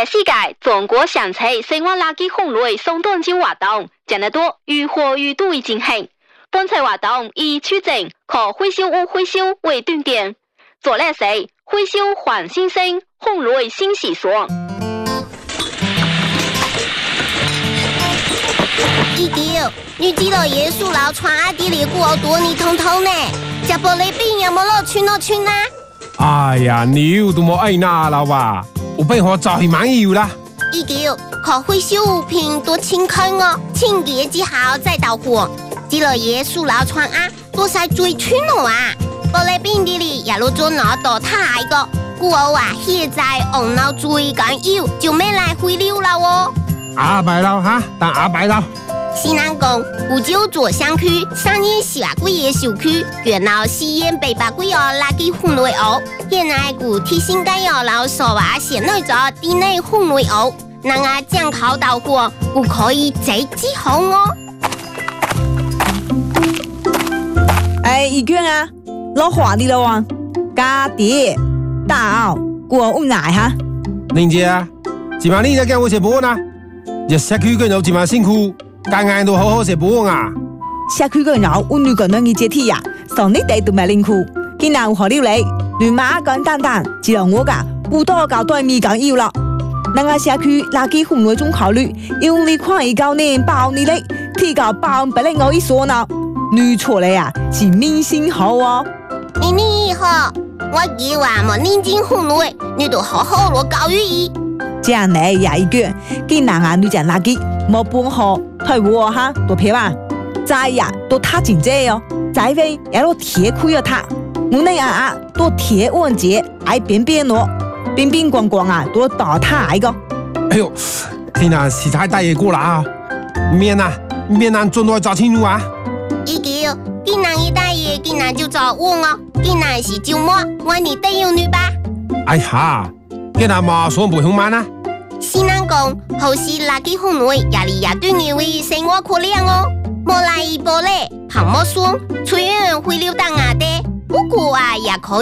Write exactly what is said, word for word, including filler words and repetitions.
世界中国城市生活垃圾分类相当之活动，真得多愈活愈多进行。本次活动以取证可回收物回收为重点，做垃圾回收换新生，分类新习俗。 姨舅，你知道耶稣老传阿弟里过多你通通呢？食玻璃饼有冇落去落去呢？ 哎呀，你都冇爱那了吧？有办法就係蠻要啦。 姨舅，可回收物品多清空哦，清潔之後再到貨。知道耶穌老傳啊，多晒最穿咯啊！玻璃餅啲里也落咗攞到太個，故我話現在紅腦最緊要就咩來回流啦哦。 阿伯佬哈，但阿伯佬。 西南港古舊左鄉區上年十八個月小區，原來西園北八個月垃圾分類屋，現在古提醒大家老說話先內咗地內分類屋，能啊將口到貨，古可以直接好哦。 哎，姨娟啊，攞花啲啦喎，家啲到過屋奶哈。 玲姐啊，今晚你在跟我食飯啊？日社區嘅有今晚辛苦。間間都好好食飯啊！ 社區嘅人我女個能嘅接替呀，上你哋都咪辛苦，今日有何料理？亂馬講單單，只有我噶不多搞對面講要啦。人家社區垃圾分類中考慮，用你看一九年包你嘞，提高包不能我一說呢，女錯嘞啊，是明星好哦。 你你好，我以話冇認真分類，你都好好落教育意。 這樣你也一個，今日啊女講垃圾冇半好。退貨哈，多撇吧，再呀都他真濟哦，再位也都鐵虧了他，我那樣啊都鐵穩節，愛邊邊咯，邊邊光光啊都倒他一個。 哎呦，天啊，時太大嘢過啦啊！面啊，面啊，盡快找清楚啊！ 姨舅，今日一大爺，今日就找我哦，今日是周末，我你帶有女吧？ 哎呀，今日嘛算不凶慢啊！ 西南講好似垃圾分類也嚟也對你為生活可憐哦，冇來一波咧，行冇算，隨緣回流當下的，不過啊也可以。